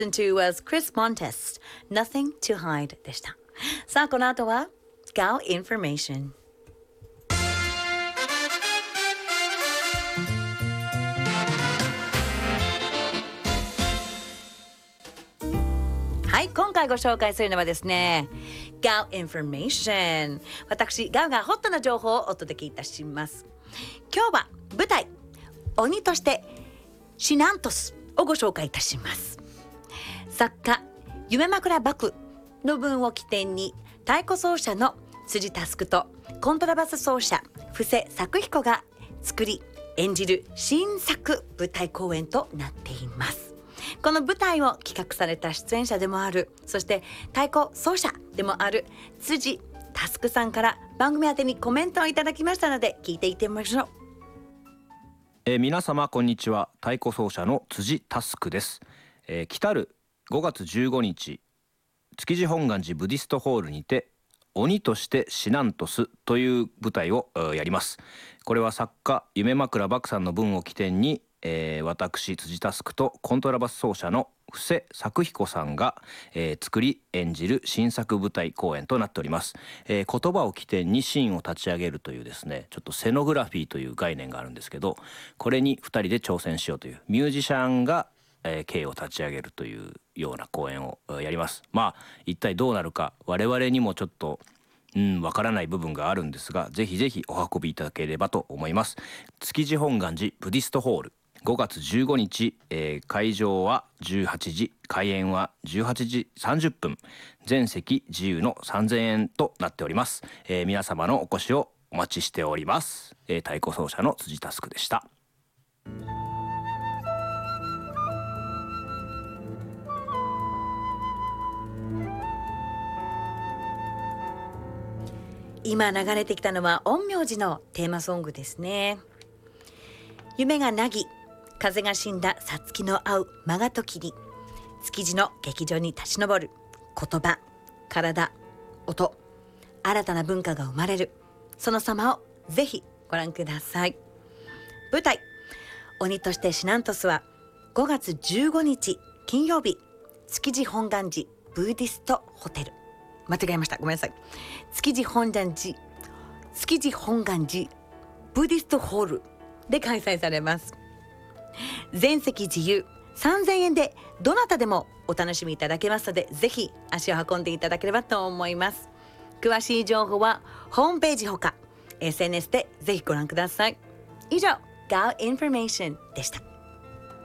to was Chris Montes Nothing to Hide でした。さあこの後は Gal Information。はい、今回ご紹介するのはですね Gal Information。 私ガウがホットな情報をお届けいたします。今日は舞台鬼としてシナントスをご紹介いたします。作家夢枕幕の文を起点に太鼓奏者の辻佑とコントラバス奏者布施作彦が作り演じる新作舞台公演となっています。この舞台を企画された出演者でもある、そして太鼓奏者でもある辻佑さんから番組宛てにコメントをいただきましたので聞いていってみましょう。 皆様こんにちは。太鼓奏者の辻佑です。来たる5月15日築地本願寺ブディストホールにて鬼としてシナントスという舞台をやります。これは作家夢枕幕さんの文を起点に、私辻佑とコントラバス奏者の布施作彦さんが、作り演じる新作舞台公演となっております。言葉を起点にシーンを立ち上げるというですね、ちょっとセノグラフィーという概念があるんですけど、これに2人で挑戦しようというミュージシャンが経を立ち上げるというような公演をやります。まあ一体どうなるか我々にもちょっとわからない部分があるんですが、ぜひぜひお運びいただければと思います。築地本願寺ブディストホール5月15日、会場は18時、開演は18時30分、全席自由の3000円となっております。皆様のお越しをお待ちしております。太鼓奏者の辻佑でした。 今流れてきたのは陰陽師のテーマソングですね。夢がなぎ風が死んださつきの合う間が時に築地の劇場に立ち上る言葉、体、音、新たな文化が生まれる、その様をぜひご覧ください。舞台鬼としてシナントスは5月15日金曜日、築地本願寺ブーディストホテル、間違えました、ごめんなさい、築地本願寺ブーディストホールで開催されます。全席自由3000円でどなたでもお楽しみいただけますので、ぜひ足を運んでいただければと思います。詳しい情報はホームページほか SNS でぜひご覧ください。以上 Gal Information でした。